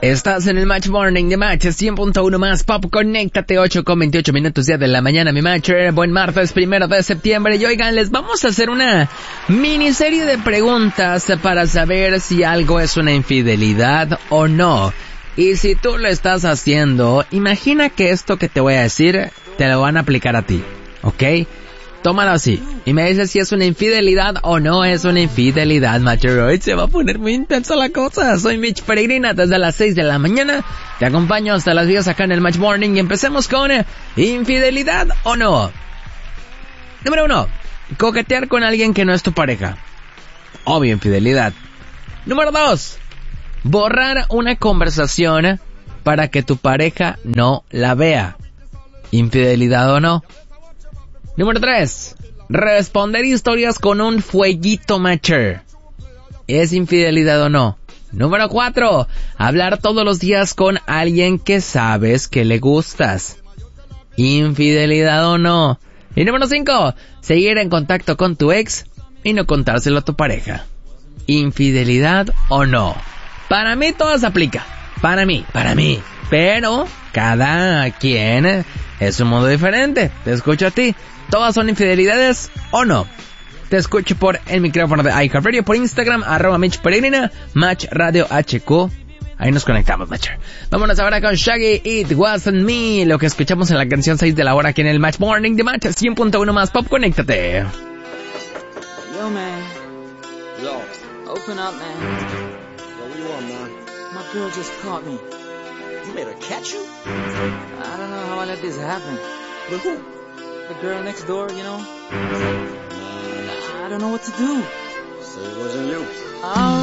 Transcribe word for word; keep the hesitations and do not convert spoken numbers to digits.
Estás en el Match Morning de Match cien punto uno más Pop. Conéctate, ocho con veintiocho minutos ya de la mañana, mi Matcher. Buen martes, primero de septiembre. Y oigan, les vamos a hacer una miniserie de preguntas para saber si algo es una infidelidad o no. Y si tú lo estás haciendo, imagina que esto que te voy a decir te lo van a aplicar a ti, ¿ok? Tómalo así y me dices si es una infidelidad o no es una infidelidad, Matcher. Hoy se va a poner muy intensa la cosa. Soy Mitch Peregrina desde las seis de la mañana. Te acompaño hasta las diez acá en el Match Morning y empecemos con infidelidad o no. Número uno, coquetear con alguien que no es tu pareja. Obvio, infidelidad. Número dos, borrar una conversación para que tu pareja no la vea. ¿Infidelidad o no? Número tres, responder historias con un fueguito, Matcher. ¿Es infidelidad o no? Número cuatro, hablar todos los días con alguien que sabes que le gustas. ¿Infidelidad o no? Y número cinco, seguir en contacto con tu ex y no contárselo a tu pareja. ¿Infidelidad o no? Para mí todo se aplica. Para mí, para mí. Pero cada quien es un modo diferente. Te escucho a ti. ¿Todas son infidelidades o no? Te escucho por el micrófono de iHeartRadio, por Instagram, arroba Mitch Peregrina, Match Radio H Q. Ahí nos conectamos, Matcher. Vámonos ahora con Shaggy, It Wasn't Me, lo que escuchamos en la canción seis de la hora aquí en el Match Morning de Match cien punto uno más Pop. Conéctate. Yo, man. Yo. Open up, man. Yo, what you want, man? My girl just caught me. You made her catch you? I don't know how I let this happen. With who? The girl next door, you know? Man, I don't know what to do. so it wasn't you. I